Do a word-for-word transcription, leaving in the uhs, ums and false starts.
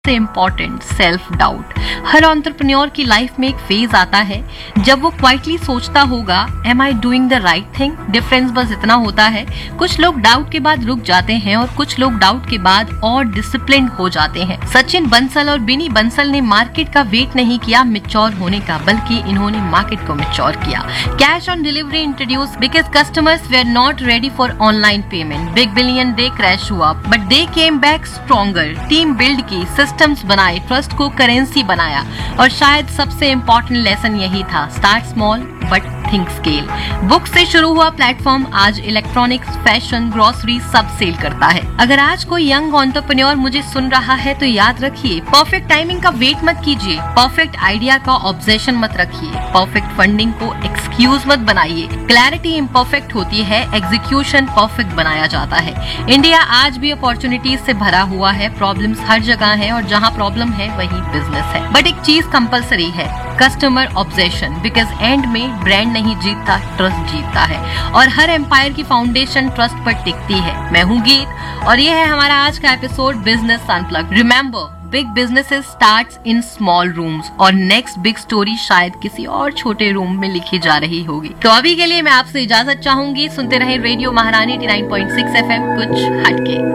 से important self doubt. हर entrepreneur की life में एक फेज आता है जब वो क्वाइटली सोचता होगा M I doing the right thing. Difference बस इतना होता है, कुछ लोग डाउट के बाद रुक जाते हैं और कुछ लोग डाउट के बाद और डिसिप्लिन हो जाते हैं। सचिन बंसल और बिनी बंसल ने मार्केट का वेट नहीं किया मैच्योर होने का, बल्कि इन्होंने मार्केट को मैच्योर किया। Cash on delivery introduce because customers were not ready for online payment. Big billion day crash हुआ but they came back stronger. Team build की, सिस्टम्स बनाए, ट्रस्ट को करेंसी बनाया और शायद सबसे इम्पोर्टेंट लेसन यही था, start small but think scale. Book से शुरू हुआ प्लेटफॉर्म आज इलेक्ट्रॉनिक्स, फैशन, ग्रोसरी सब सेल करता है। अगर आज कोई यंग एंटरप्रेन्योर मुझे सुन रहा है तो याद रखिए, परफेक्ट टाइमिंग का वेट मत कीजिए, परफेक्ट आइडिया का ऑब्सेशन मत रखिए, परफेक्ट फंडिंग को एक्सक्यूज मत बनाइए। क्लैरिटी इम्परफेक्ट होती है, एग्जीक्यूशन परफेक्ट बनाया जाता है। इंडिया आज भी अपॉर्चुनिटीज से भरा हुआ है, प्रॉब्लम्स हर जगह है और जहाँ प्रॉब्लम है वही बिजनेस है। बट एक चीज कंपलसरी है, कस्टमर ऑब्सेशन, बिकॉज एंड में ब्रांड नहीं जीतता, ट्रस्ट जीतता है और हर एम्पायर की फाउंडेशन ट्रस्ट पर टिकती है। मैं हूँ गीत और ये है हमारा आज का episode business unplugged. Remember, big businesses starts in small rooms और नेक्स्ट बिग स्टोरी शायद किसी और छोटे रूम में लिखी जा रही होगी। तो अभी के लिए मैं आपसे इजाजत चाहूंगी। सुनते रहे रेडियो महारानी ninety nine point six F M, कुछ हटके।